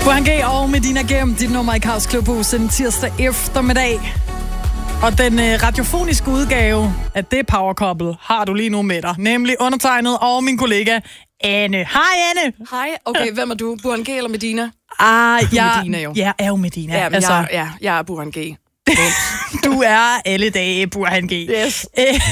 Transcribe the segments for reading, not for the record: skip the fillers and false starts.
Burhan G og Medina Gem, dit nummer i Kaos Klubhus en tirsdag eftermiddag. Og den radiofoniske udgave af det power couple har du lige nu med dig. Nemlig undertegnet og min kollega Anne. Hej Anne! Hej, okay, hvem er du? Burhan G eller Medina? Medina jo. Jeg er jo Medina. Ja, men jeg er Burhan G. Du er alle dage Burhan G. Yes.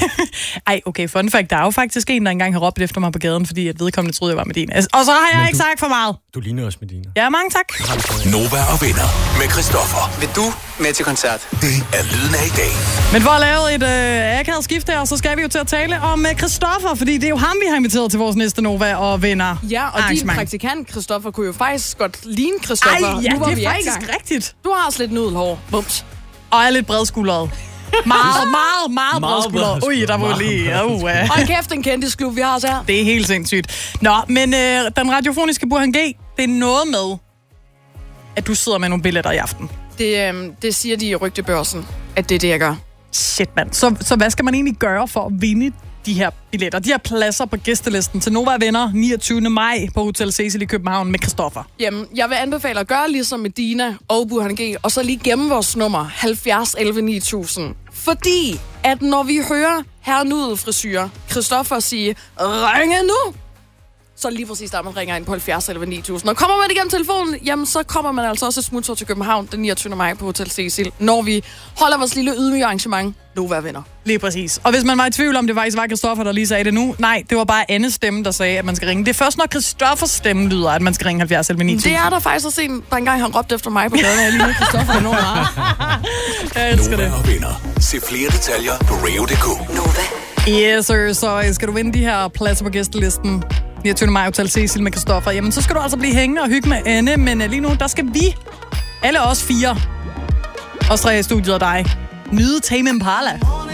Okay, fun fact. Der er jo faktisk en, der engang har råbt efter mig på gaden, fordi at vedkommende troede, jeg var Medina. Og så har jeg ikke sagt for meget. Du ligner også Medina. Ja, mange tak. Nova og venner med Christoffer. Vil du med til koncert? Det er lyden af i dag. Men for at lave et akavet skift her, så skal vi jo til at tale om Christoffer, fordi det er jo ham, vi har inviteret til vores næste Nova og venner. Ja, og din praktikant, Christoffer, kunne jo faktisk godt ligne Christoffer. Ej, ja, det er faktisk rigtigt. Du har også lidt nudelhår. Bums. Og er lidt bredskuldret. Meget bredskuldret. Ui, der var lige... Og kæft, en kendisklub, vi har os her. Det er helt sindssygt. Nå, men den radiofoniske Burhan G, det er noget med, at du sidder med nogle billetter i aften. Det siger de i Rygtebørsen, at det er det, jeg gør. Shit, mand. Så hvad skal man egentlig gøre for at vinde de her billetter? De her pladser på gæstelisten til Nova Venner 29. maj på Hotel Cecil i København med Christoffer. Jamen, jeg vil anbefale at gøre ligesom med Dina og Burhan G, og så lige gemme vores nummer 70 11 9000. Fordi at når vi hører herre Nudelfrisyr Christoffer sige, ringe nu! Så lige præcis der, man ringer ind på 70 11 9000. Og kommer man igennem telefonen, jamen så kommer man altså også et smuttur til København den 29. maj på Hotel Cecil, når vi holder vores lille ydmyge arrangement Nova Venner. Lige præcis. Og hvis man var i tvivl om, det faktisk var Christoffer, der lige sagde det nu, nej, det var bare Annes stemme, der sagde, at man skal ringe. Det er først, når Christoffers stemme lyder, at man skal ringe 70 11 9000. Det er der faktisk også en, der engang har råbt efter mig på gaden, og jeg lige med Christoffer i nogen Jeg elsker det. Nova og venner. Se flere detaljer på radio.dk. Nova. Yes, sir. Så skal du vinde de her pladser på gæstelisten 29. maj Hotel Cecil med Christoffer, jamen så skal du altså blive hængende og hygge med Anne, men lige nu, der skal vi, alle os fire, os tre i studiet og dig, nyde Tame Impala.